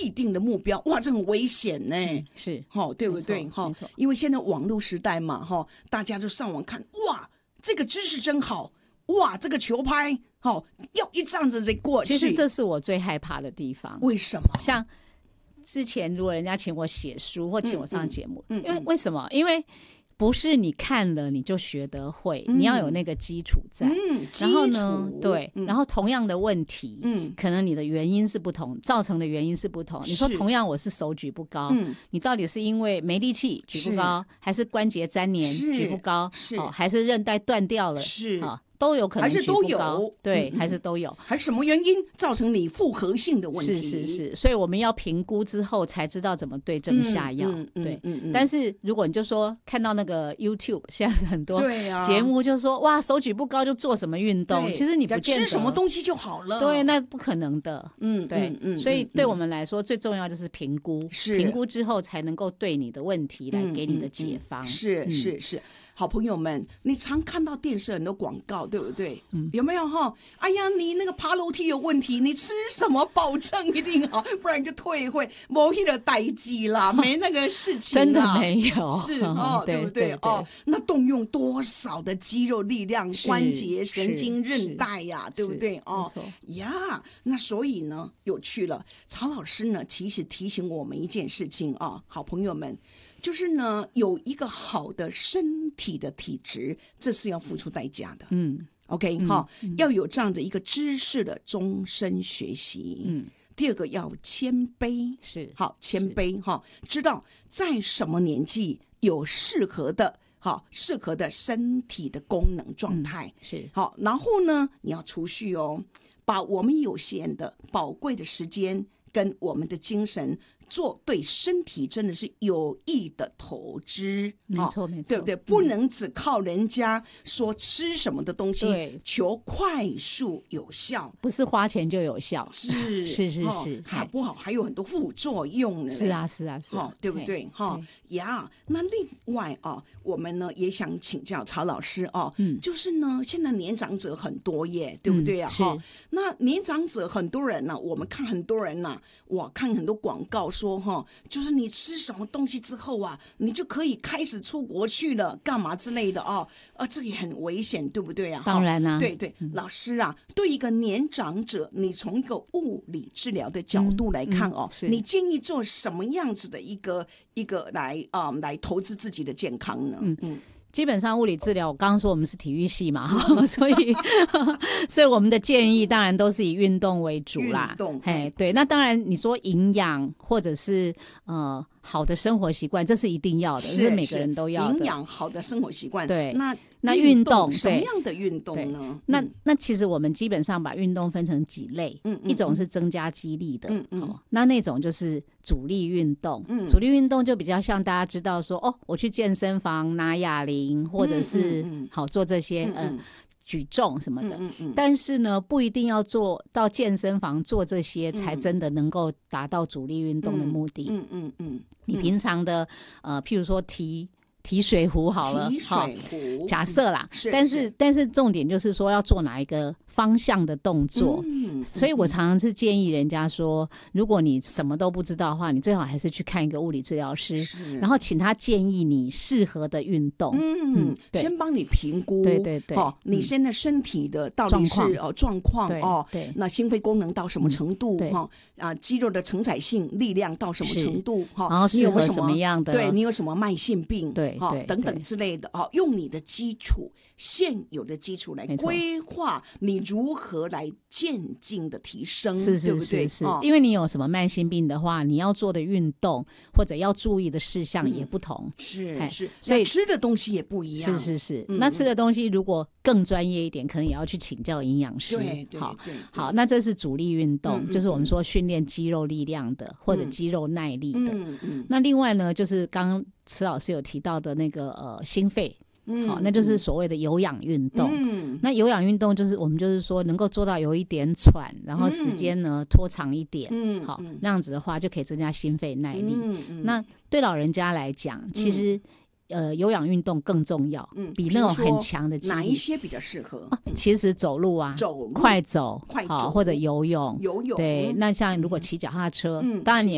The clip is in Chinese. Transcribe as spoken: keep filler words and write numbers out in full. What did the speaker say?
既定的目标，哇，这很危险呢、欸嗯。 是， 哦，对不对？哈，因为现在网络时代嘛，哈，大家就上网看，哇，这个知识真好，哇，这个球拍，好，要一这样子过去。 其实这是我最害怕的地方。 为什么？ 像之前如果人家请我写书或请我上节目， 嗯嗯嗯、 因为为什么？因为不是你看了你就学得会，嗯、你要有那个基础在。 嗯， 然后呢，对、 嗯， 然后同样的问题，嗯，可能你的原因是不同，造成的原因是不同。你说同样我是手举不高，嗯，你到底是因为没力气举不高，还是关节粘连举不高， 是、 哦、还是韧带断掉了， 是啊？都有可能举不高， 还是都有， 对、 嗯， 还是都有， 还是什么原因造成你复合性的问题？ 是是是，所以我们要评估之后才知道怎么对症下药。 嗯嗯、 对、 嗯嗯， 但是如果你就说看到那个 YouTube 现在很多节目就说、 啊、 哇手举不高就做什么运动，其实你不见得吃什么东西就好了， 对，那不可能的。 嗯， 对， 嗯嗯， 所以对我们来说、嗯、最重要就是评估， 是评估之后才能够对你的问题来给你的解方。 嗯嗯、是、嗯、是是。好朋友们，你常看到电视很多广告，对不对？嗯、有没有哈？哎呀，你那个爬楼梯有问题，你吃什么保证一定好，不然就退会，没那个代志啦，没那个事情啦， 真的没有， 是哦，对不对？对对对哦，那动用多少的肌肉力量、关节、神经、韧带呀，对不对？哦呀，那所以呢，有趣了。曹老师呢，其实提醒我们一件事情啊，好朋友们。就是呢，有一个好的身体的体质，这是要付出代价的。嗯 ，OK 哈、嗯，要有这样的一个知识的终身学习。嗯，第二个要谦卑， 是好谦卑哈，知道在什么年纪有适合的。好，适合的身体的功能状态、 嗯、是好，然后呢，你要储蓄哦，把我们有限的宝贵的时间跟我们的精神。做对身体真的是有益的投资， 没错没错， 对不对？不能只靠人家说吃什么的东西， 对， 求快速有效， 不是花钱就有效， 是是是是， 还不好，还有很多副作用呢。 是啊是啊是啊， 对不对？哈呀，那另外啊，我们呢也想请教曹老师啊，嗯，就是呢，现在年长者很多耶，对不对啊？哈、嗯，那年长者很多人呢、啊，我们看很多人呐、啊，哇，看很多广告。说哈，就是你吃什么东西之后啊，你就可以开始出国去了，干嘛之类的哦，啊，这个也很危险，对不对啊？ 当然啦、啊， 对对、嗯，老师啊，对一个年长者，你从一个物理治疗的角度来看哦， 嗯嗯、 你建议做什么样子的一个一个来啊、呃、来投资自己的健康呢？嗯嗯。 基本上物理治疗，我刚刚说我们是体育系嘛，所以所以我们的建议当然都是以运动为主啦。 运动， 哎，对，那当然你说营养或者是呃好的生活习惯，这是一定要的， 是, 是每个人都要的。 营养好的生活习惯， 对， 那那运动什么样的运动呢？ 那那其实我们基本上把运动分成几类， 嗯嗯、 一种是增加肌力的， 嗯嗯、 哦，那那种就是阻力运动，嗯，阻力运动就比较像大家知道说，哦，我去健身房拿哑铃，或者是、 嗯嗯、 好做这些，嗯。呃举重什么的、 嗯嗯嗯， 但是呢，不一定要做到健身房做这些，才真的能够达到阻力运动的目的。 嗯嗯 嗯, 嗯， 你平常的呃，譬如说提提水壶好了， 提水壶， 假设啦， 嗯、是但是但是重点就是说要做哪一个方向的动作。 嗯， 所以我常常是建议人家说，如果你什么都不知道的话，你最好还是去看一个物理治疗师，然后请他建议你适合的运动。 嗯，嗯先帮你评估， 对对对， 哦，你现在身体的到底是哦状况哦， 对， 那心肺功能到什么程度哈、 嗯？啊，肌肉的承载性力量到什么程度哈？ 然后适合什么样的？ 对你有什么慢性病？ 对对等等之类的哦，用你的基础现有的基础来规划你如何来渐进的提升， 是是对不对？ 是是、哦，因为你有什么慢性病的话，你要做的运动或者要注意的事项也不同， 嗯、是是， 所以吃的东西也不一样， 是是是、嗯。那吃的东西如果更专业一点，可能也要去请教营养师。 对对好对， 好，那这是阻力运动， 嗯、 就是我们说训练肌肉力量的、嗯、或者肌肉耐力的。 嗯嗯。 那另外呢，就是刚刚池老师有提到的那个呃心肺。 嗯， 好，那就是所谓的有氧运动。 嗯， 那有氧运动就是我们就是说能够做到有一点喘，然后时间呢、嗯、拖长一点。 嗯， 好，那样子的话就可以增加心肺耐力。 嗯嗯， 那对老人家来讲，其实、嗯。呃，有氧运动更重要， 嗯， 比那种很强的肌力。 哪一些比较适合？ 啊、其实走路啊， 走路快走， 快走， 或者游泳， 游泳。 对，嗯、那像如果骑脚踏车， 嗯， 当然你也